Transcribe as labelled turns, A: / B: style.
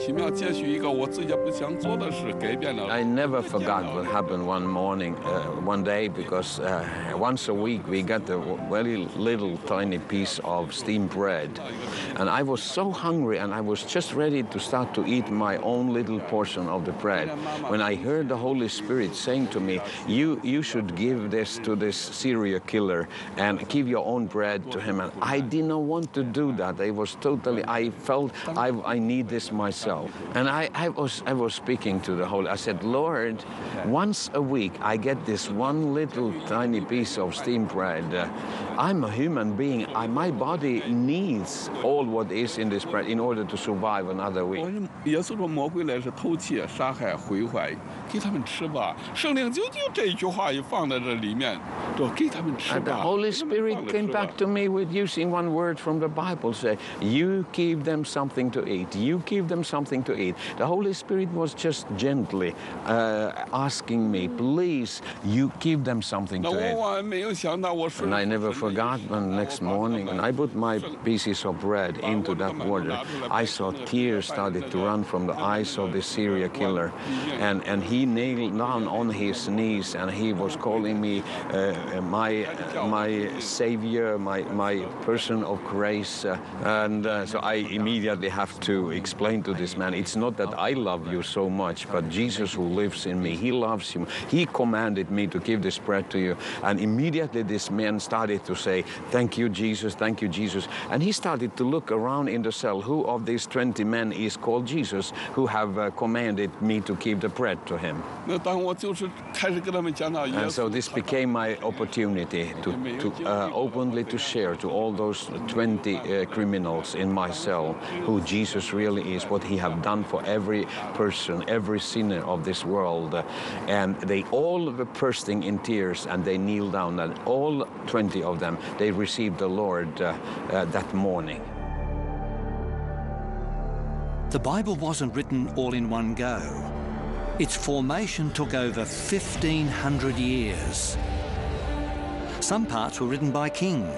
A: I never forgot what happened one morning, one day, because once a week we got a very little tiny piece of steamed bread. And I was so hungry and I was just ready to start to eat my own little portion of the bread when I heard the Holy Spirit saying to me, you should give this to this serial killer and give your own bread to him. And I did not want to do that. I felt I need this myself. And I was speaking to the Holy. I said, Lord, once a week I get this one little tiny piece of steamed bread. I'm a human being. My body needs all what is in this bread in order to survive another week.
B: 耶稣说魔鬼来是偷窃、杀害、毁坏，给他们吃吧。圣灵就这一句话也放在这里面，说给他们吃吧。
A: And the Holy Spirit came back to me with using one word from the Bible, say, you give them something to eat. You give them something to eat. The Holy Spirit was just gently asking me, please, you give them something to eat. And I never forgot when next morning, when I put my pieces of bread into that water, I saw tears started to run from the eyes of the serial killer. And he knelt down on his knees and he was calling me my savior, my person of grace. So I immediately have to explain to this man, it's not that I love you so much, but Jesus who lives in me, he loves you. He commanded me to give this bread to you. And immediately this man started to say, thank you, Jesus, thank you, Jesus. And he started to look around in the cell, who of these 20 men is called Jesus, who have commanded me to give the bread to him. And so this became my opportunity to openly to share to all those 20 criminals in my cell who Jesus really is, what he have done for every person, every sinner of this world. And they all were bursting in tears and they kneeled down, and all 20 of them, they received the Lord that morning.
C: The Bible wasn't written all in one go. Its formation took over 1,500 years. Some parts were written by kings.